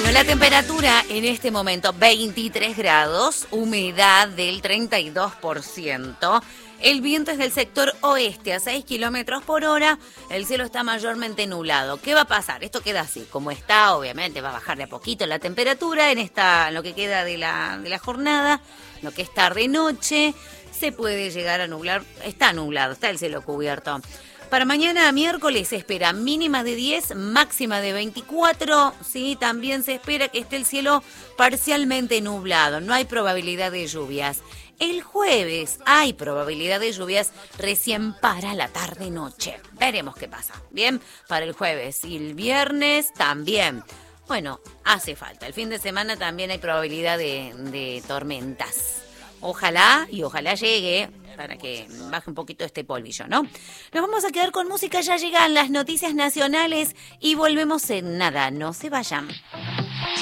Bueno, la temperatura en este momento 23 grados, humedad del 32%. El viento es del sector oeste a 6 kilómetros por hora. El cielo está mayormente nublado. ¿Qué va a pasar? Esto queda así. Como está, obviamente va a bajar de a poquito la temperatura en lo que queda de la jornada. Lo que es tarde-noche. Se puede llegar a nublar. Está nublado, está el cielo cubierto. Para mañana miércoles se espera mínima de 10, máxima de 24. Sí, también se espera que esté el cielo parcialmente nublado. No hay probabilidad de lluvias. El jueves hay probabilidad de lluvias recién para la tarde-noche. Veremos qué pasa. Bien, para el jueves y el viernes también. Bueno, hace falta. El fin de semana también hay probabilidad de tormentas. Ojalá llegue para que baje un poquito este polvillo, ¿no? Nos vamos a quedar con música, ya llegan las noticias nacionales y volvemos en nada, no se vayan.